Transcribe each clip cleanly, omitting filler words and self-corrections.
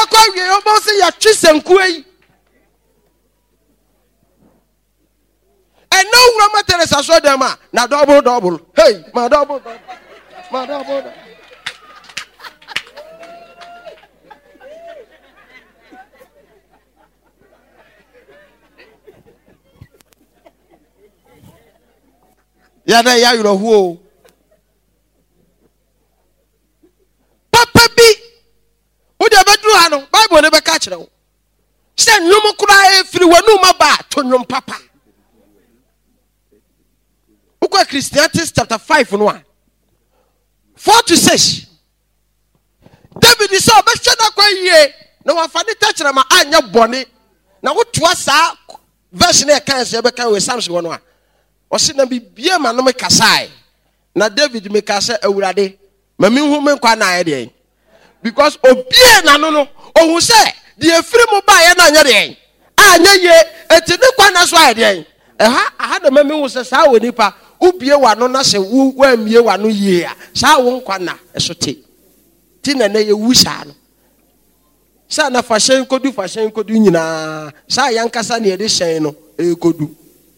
call you almost say your chisen kui. And no Rama Teresa saw them. Now double. Hey, my double. Yeah, you know who? Papa B. Would you ever do Hano? Bible never catch them. Send no more cry if you were no more bad to no papa. Uko Christianity chapter 5 and 1. 4 to 6. David is so best ye. No one funny touch them and your bonnet. Now what was our version I can't say because with Samson 1. Osi na bibia ma no me kasai na David me kasa awurade ma me hu me kwa na ayede because obie na no ohun se de efiri mu ba ye na anya de anya ye eti ne kwa na so ayede aha de ma me hu se sa wo nipa ubie wa no na se wu wa mie wa no ye a sa wo nkwa na eso ti na ye wu sa no sa na fashion kodu nyina sa yankasa na ye de hyen no kodu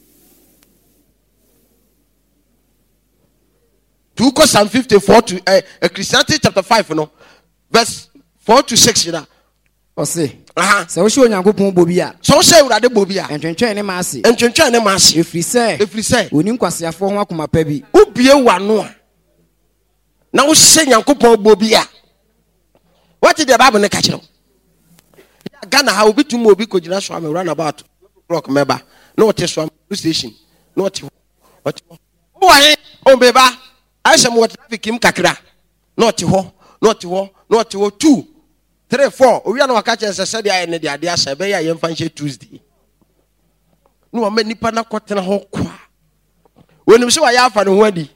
2 Psalm 54 to Christianity chapter 5 no verse 4 to 6 you know. Ose. So we show Nyankopon bobia. So say urade bobia. Entwentwen ne maase. Efri say. Oni nkwasiafo ho akoma pa bi. Ubie wano a. Na wo say Nyankopon bobia. What did the Bible ne ka kire? Ghana ha obi tum obi ko gina so am run about rock member. No what so am station. No what. Why o beba? I shall what traffic him kakra. Not ho. 2, 3, 4. We are no catch as I said, I need the idea. Sabe, I am fancy Tuesday. No, many pana cotton ho qua. When you say I have an wedding,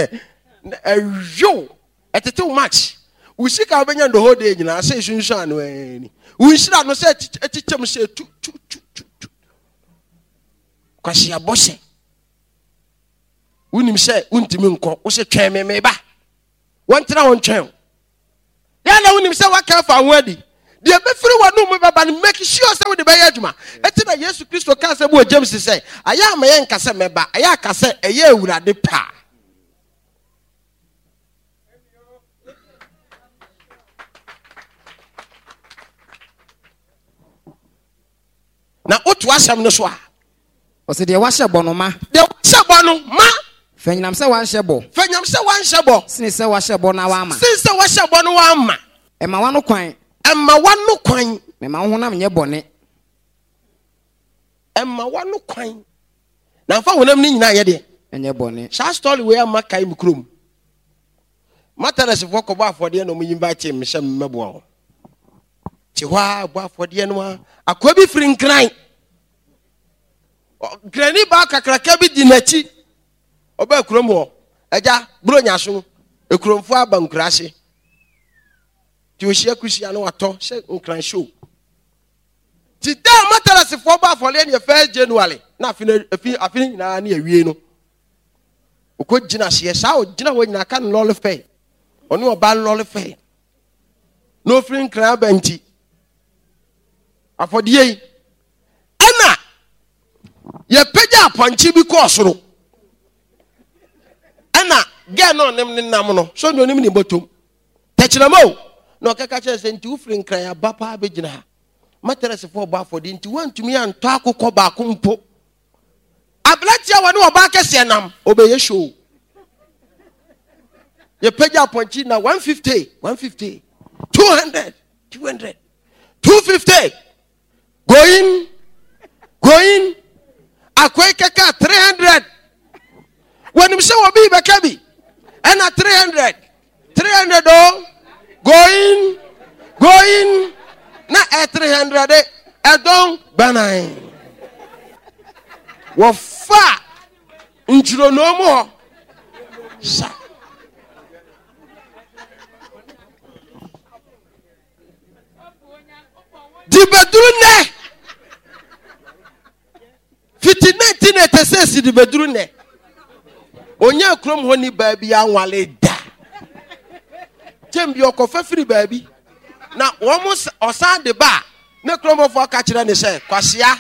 yo, at the too much. We seek our venue the whole day, and I say, Sunshine, we should not say, a teacher say, two. Because she a bossy. Unim say untiminko o se tweme meba wontra won twem ya na unim say waka fa wadi de be firi wonu mo baba no make sure say we de be adwuma eti na Yesu Kristo ka say bo James say aya ma ye nka say meba aya ka say eye awurade pa na otu asam no so a o se de wa hyebo no ma Fenyam se wan hyebo. Sini se wa hyebo na wa ama. Ema wano kwan. Mema wo honam nye bone. Emma wano kwan. Na fa wonam ni nyina ye de. Enye bone. Sha story we am kai mkrom. Matters fo ko ba afode no muyimba che me hye mmebo ho. Che hwa bo afode no akwa bi firi nkran. Grani ba kakraka bi di nachi. Oba kurom ho eja bro nyaso ekuromfo aba nkurase ti ohia kusia no wato se nkran show ti da matalase fo ba fole ne 1 January na afini na na awie no okogina hye sa ogina wo nyina kan lole fe ono oba lole fe no free nkran banti afodie ana ye peja aponchi bi ko soro ana ge no nem nam no so no nim ni botom techiramo no kaka che se nti ufri nkran ya bapa abegina ha materese fo ba fodi nti wantumi anto akokọ ba kompo ablatia woni oba kese nam obeye show ye peja ponchi na 150 200 250 going akwai kaka 300 when you say obi bekabi and at 300 oh going na at 300 edon banai wo fa njuro no mo sa di bedrune fiti 1986 di bedrune onya krom honi baabi anwale da tembi okofa firi baabi na almost osan de ba ne kromofo ka kire ne se kwasia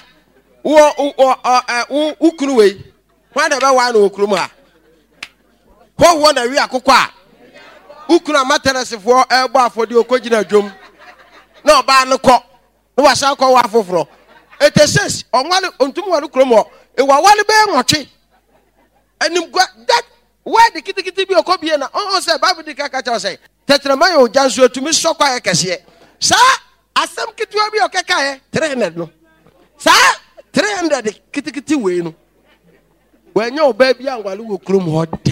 wo ukunu we hwan da ba wa na okuru mu ha wo na wi akokọ a ukunu amateresefo ebo afodi okogina dwom na oba ne kọ no wa san kọ wa foforo eteses onwale ontum wale kromo e wa wale be nwotwe anim gwa that where the kitikiti bi okobie na on say bible di ka cha say tetrema yo jansu atumi sokwa ye kese sa asem kitwa bi okeka ye 300 no sa 300 kitikiti we no wanya oba bi anwale wo krom hoda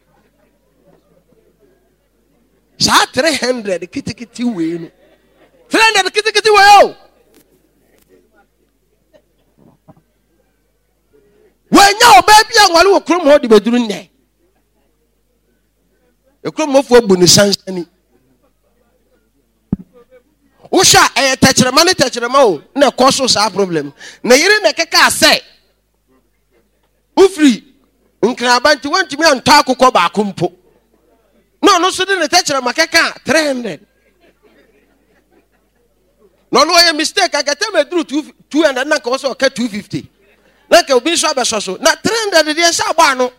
sa 300 kitikiti we no 300 kitikiti we o wanya oba bi anwale wo krom hoda beduru nne ekrom mofo bunu sansani usha techrema ne techrema o na koso sa problem na yire na keka ase ufri nkrabanti wantimi anta akokọ ba akompo no so de ne techrema keka 300 no ye mistake agata meduru 200 na ko so ka 250 na ka obi so abesoso na 300 de sa gba no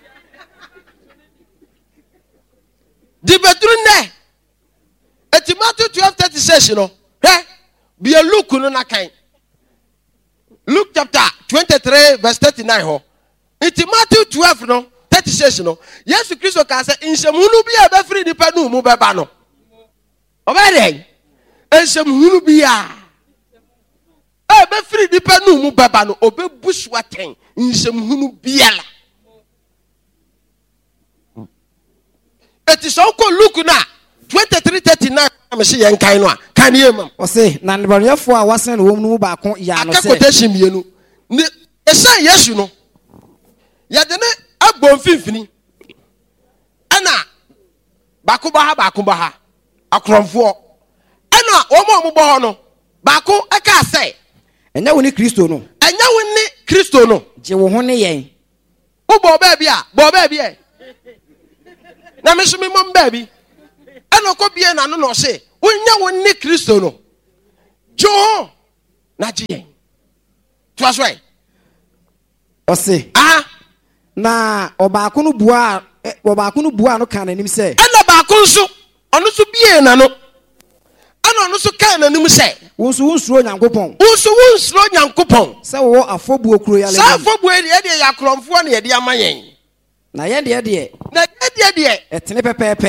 di beduru ne eti Matthew 12:36 no be a look no na kan Luke chapter 23 verse 39 ho eti Matthew 12 no 36 no Yesu Kristo ka say insemhunu bi a be free nipa no mu be ba no obere insemhunu bi a be free nipa no mu be ba no obebusu aten insemhunu biala eti so ko Luke na 23:39 me se yen kan no a kan ye mam o se na nbariyafo a wasen no mu ba ko ya no se akakota mienu ni esan Yesu no ya de ne abon finfini ana ba ko ba ha akromfo ana o mo bo ho no ba ko aka se enya woni Kristo no je wo ho ne yen wo bo ba bia e na me so me mom ba bi ana ko bie na no se wonya woni Kristo no jo na je to aswai o se na obaako no bua no kan nanim se ana baako nso ono so bie na no ana ono so kan nanim se wonsuro nyankopon se wo afobuo kuro ya le sa afobuo e de ya kromfo na ye de amayen na ye de etene pepepe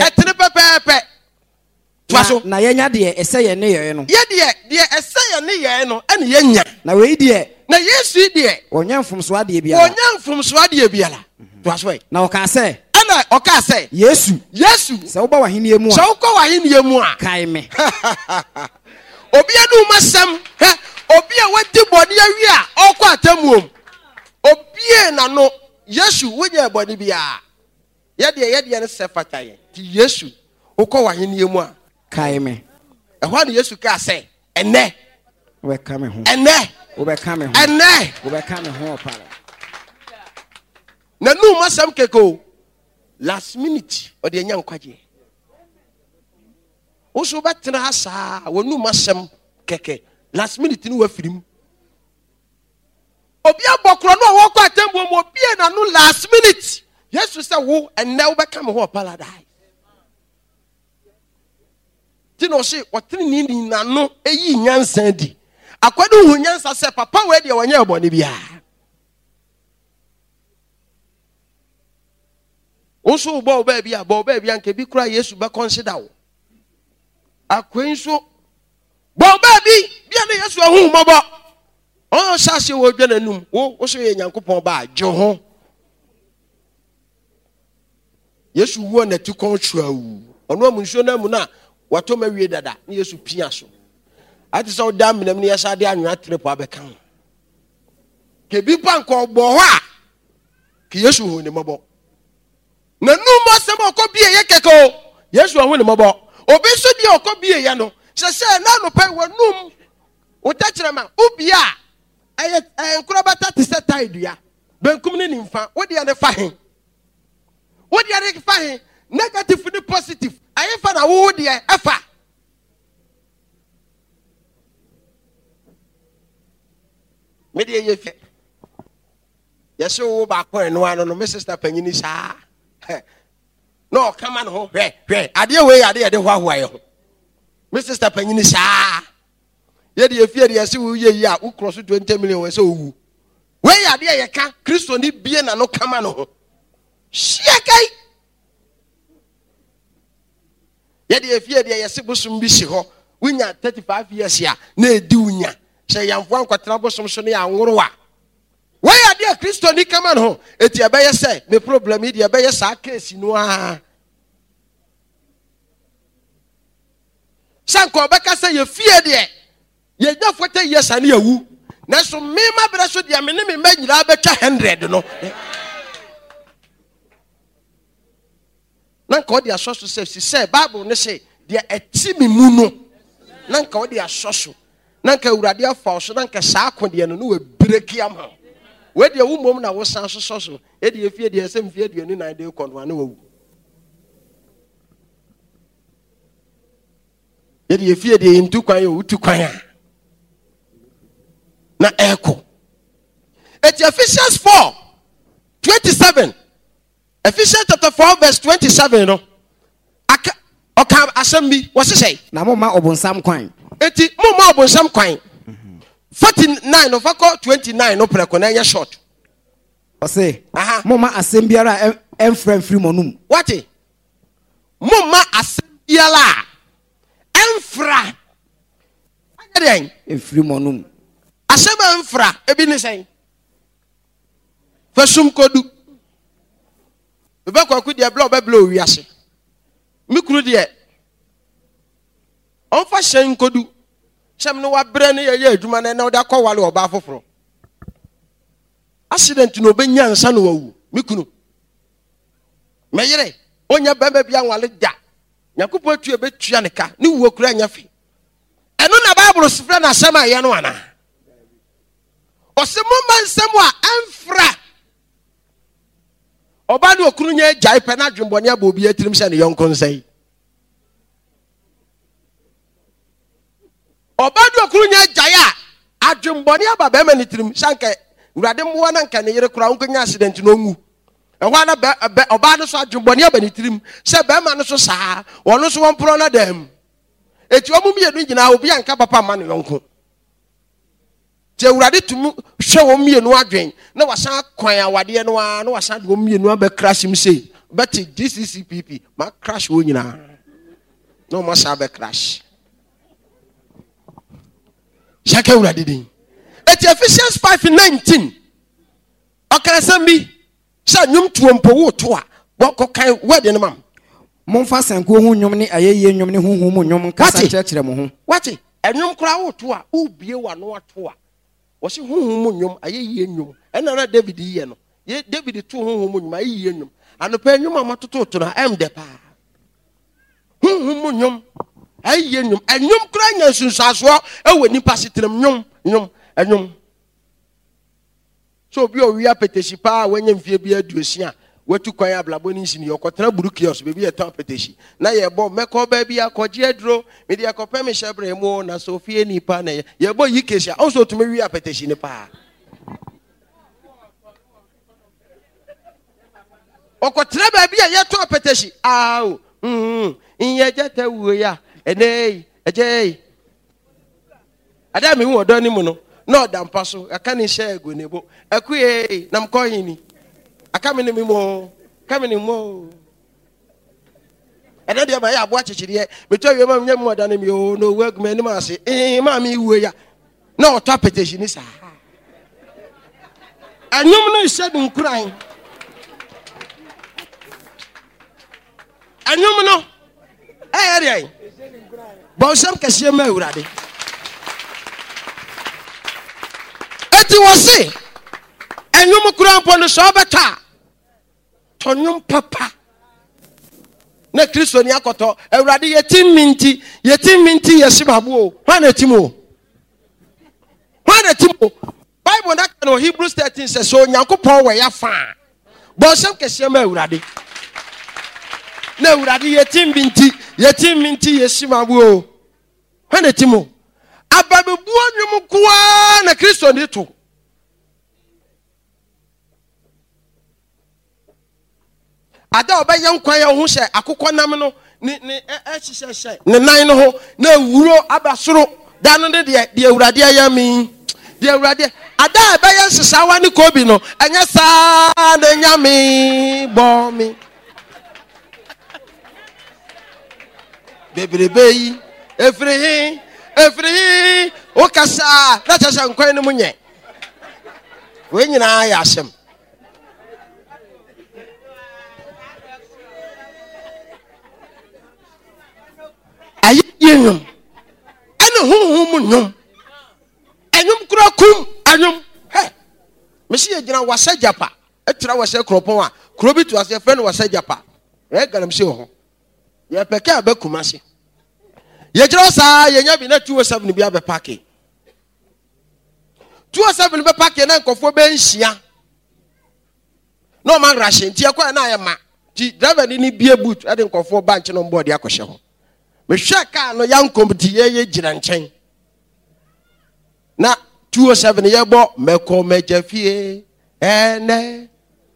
twaso na ye nya de ese ye ne ye no ye de ese ye ne ye no ene ye nya na we de na Yesu de onya mfumso ade bia la twaso na o ka se ana o ka se Yesu se wo ba wahenie mu a se wo ko wahenie mu a kai me obi adu masam obi a wadi bodi awi a okọ atamuom obi na no Yesu wonya bodi bia ye de ne se fataye ti Yesu ukọ wahenie mu a kai me ehwa ne Yesu ka se ene we ka me ho ene wo be ka me ho ene wo be ka me ho opara na nu masam keko last minute o de nya nkwaje wo so betena ha saa wo nu masam keke last minute ni wa firim obi abokro no wo kwa tembo mo obi na no last minute Yesu say wo ene wo be ka me ho paradise no she wotri ni na no eyi nyansa di akwado hu nyansa se papa we de wanya ebone bia onso bo ba bia nke bi kura Yesu be consider wo akwenso bo ba bia na Yesu ahu mobo on sase wo dwa nanum wo so ye Nyankopon ba jo ho Yesu wo na ti kon twawu ono amunso na mu na wato mawie dada na Yesu pia so ati so da menam ne yesa de anwa trip abekan ke bi pan ko bo ho a ke Yesu ho ne mobo na numo se mo ko bie ye keko Yesu ho ne mobo obi so di okobie ye no se na no pe wonum utachirema ubia aye nkurabata te se taidua benkum ne nimfa wodi ya ne fa hen wodi ya ne fa hen negative ni positive aye fa na wo de efa me de ye fe yes wo ba ko eno ano no me sister panyini saa no come on ho hwe ade we ade de hwa ye ho me sister panyini saa ye de fie de yes wo ye yi a wo cross 20 million we say owu we ade ye ka Kristo ni bie na no come on ho hia kai ye de fie de yes busum bi si ho wunya 35 years ya na edi wunya se yamfo ankwatra busum so ne anworo a we ade Kristo ni come on ho eti abeye say me problem idi abeye sa case no a sanko obeka say ye fie de ye nya 40 years ani awu na so me ma bra so de me ne me nyira betwa 100 no na ko de asoso say Bible ne say de eti mi mu no na ko de asoso na ka urade afa so na ka saa akode no we break am ha we de wo mom na wo san so e de fie de sem fie de ni na de ko no na wo e de fie de ntu kwan yo utu kwan na eko it's Ephesians 4:27 Ephesians chapter 4 verse 27 no aka asem what say na mo ma obonsam kwan eti mo ma obonsam kwan 49 of 29 no preko na nya short o say mo ma asem biara enfra free monum what mo ma asem biara enfra again free monum asem enfra ebi ni say fasum kodu be kwa ku de blow be blow wiase mikuru de on fa shen kodu shem no wa bre ne ye adwuma na na oda kwale oba foforo accident no be nyansa no wawu mikunu meyere onya bamba bia nwale ja yakopo atu be tua ne ka ne wuo kura nya fi eno na Bible sifra na asem aye no ana osemo mansem a amfra oba ne okunu nya jai pe na dwembone aba obi atirim se ne yonko nsai oba ne okunu nya jai a adwembone aba be ma ne tirim sanke urade mo na nka ne yere kura onkonya accident no ngu ehwa na oba ne so adwembone aba ne tirim se be ma ne so saa wono so won pro na dem eti omu mienu nyina obi anka papa ma ne yonko te urade tumu hwe wo mienu adwen na wasan kwan awade no a na wasan de wo mienu aba crash mi sei but GCCPP ma crash wo nyina no mo sa ba crash shaka urade din eti Ephesians 5:19 okara bi sha nyum tuompo wo to a wo kan word no mam momfa sanko hu nyum ne ayeye nyum ne huhu mu nyum kasa kyerɛkyerɛ mo ho wati enyum kra wo to a ubie wa no ato a wo se huhu mu nyum ayeye nyum ena na David yiye no ye David to huhu mu nyum ayeye nyum anopa nyum amatoto to na em de pa huhu mu nyum ayeye nyum enyum kra nya sunsaso ewe nipa sitrem nyum enyum so bi o wi apetesi pa wanya mfie bi aduosia watu kwan ablabo ni nsini yokotena burukios bebi etan peteshi na ye bo meko ba bi akoje aduro me de akopem hyebre mu na sofie nipa na ye bo yikesia also to me wi apeteshi ni pa okotena ba bi ye to peteshi aw inye jeta wo ya enei ejei adami wo do ni mu no no dampa so aka ni hye ego nebo akuye nam ko yini akamene mimo kamene mo ene de ma ya abo achichire meto wie ma nyam moda na mi o no wagme ni ma se ma mi wuo ya na oto petition ni sa anyum no hye dun kuran anyum no area bon sam kase ma urade eti wo se anyum kuran po no so beta tonyum papa na Kristo ni akoto awurade yetim minti yesibabo hwana timo Bible na kan Hebrews 13 says so Nyankopon we ya fa bo sem kese ma awurade na awurade yetim minti yesibabo hwana timo ababebu anyum kwa na Kristo ni to ada obeyan kwan ya ho hye akokɔ nam no ni hye ne nan no ho na ewuro abasoro da no de awurade ayami de awurade ada ebeyan hyesawa ne kobi no enya saa na nyame bɔ mi bebrebe yi efrihi o kasa na chasa nkwan ne munye we nyina ya asem ayi yenyum ene honhom nyum enyum kura kum anyum he mesi ye gina wasa japa etira wasa kropon a krobi to ase fe no wasa japa e galam se ho ye peke abakuma se ye gina sa ye nya bi na 207 bi abepake 207 be pake na nkofo be nhia no man rashe ntia kwa na ye ma ti driver ni bie boot ade nkofo bank no board yakɔhye ho me hwɛ car no yankom ti ye gina nkyɛn na 207 ye bo meko mejafie ene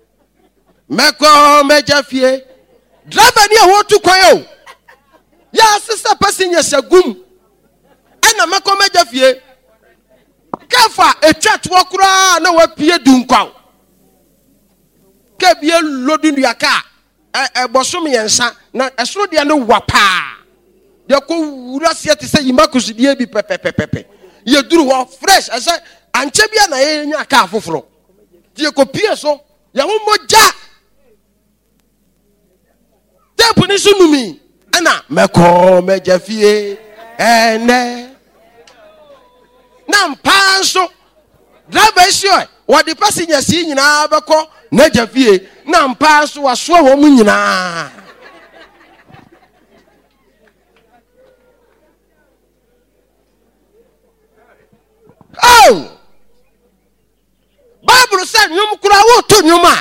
meko mejafie driver ni ho tu kwan o ya sisa passenger sagum ena meko mejafie kafa etwa to kura na wapie dunkwa ka bie lodu nduaka bosom yensa na esoro de no wapa de ko wura se te se yimakusu de bi pepepepe ye duru ho fresh asa anche bia na ye nya ka afoforo de ko pie so ya ho moja tempo ni sunumi ana meko mejafie ene na mpanso driver sure what the passenger see nyina beko na jafie na mpanso waso ho mu nyina oh Bible said nyum kura wo to nyuma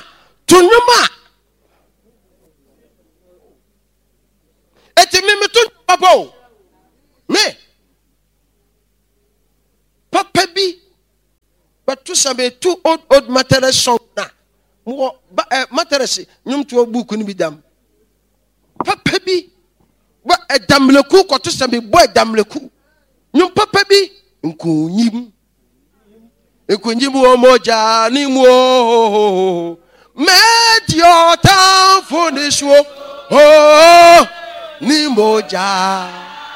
eti me to papa me papa bi but to some two old mattress song na mo mattress nyum to book ni bi dam papa bi ba edamleku ko to some boy edamleku nyum papa bi nkunyim wo moja ni mo medio tan fonisho oh ni moja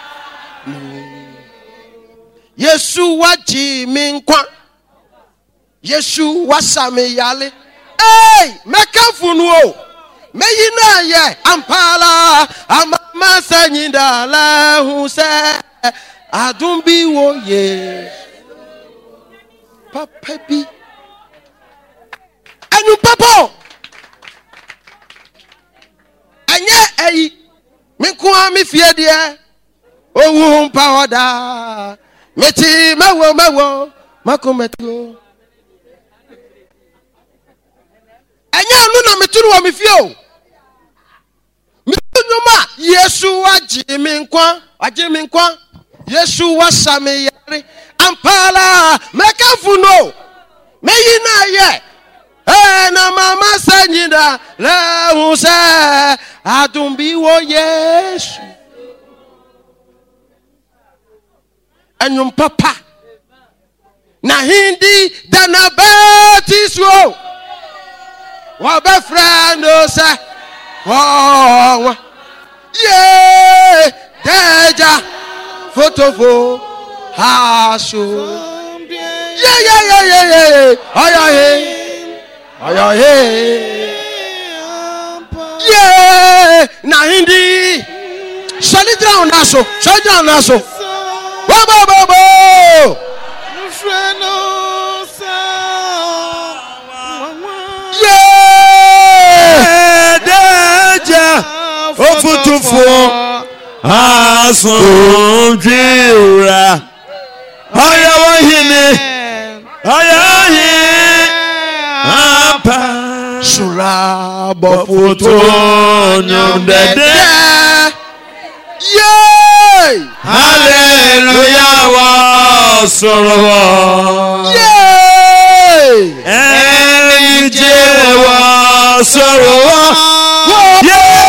Yesu waji minkwa Yesu wasame yale hey mekafunu o meyina ye ampala amama sanyinda la huse adumbi wo ye papa bi anu papa anye ayi minkwa mi fie de owu mpa oda meti mawo makometo anya anu na meturu wa mefio mituma Yesu aji minkwa Yesu wasame yare ampala mekafuno meyina ye na mama sanyida la huse adumbi wo Yesu anyum papa na hindi dana batiswo wa be friend say oh yeah deja photofo haso yeah ayahe yeah na hindi solidra naso bo yeah deja photofo haso jira ayahe apa sura bofoto nyondede yay hallelujah wa soro yay enje wa soro Yeah.